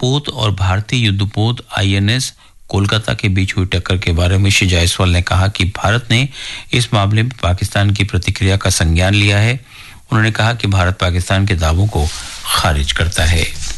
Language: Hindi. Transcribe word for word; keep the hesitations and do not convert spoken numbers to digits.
पोत और भारतीय युद्धपोत आईएनएस कोलकाता के बीच हुई टक्कर के बारे में श्री जायसवाल ने कहा कि भारत ने इस मामले में पाकिस्तान की प्रतिक्रिया का संज्ञान लिया है। उन्होंने कहा कि भारत पाकिस्तान के दावों को खारिज करता है।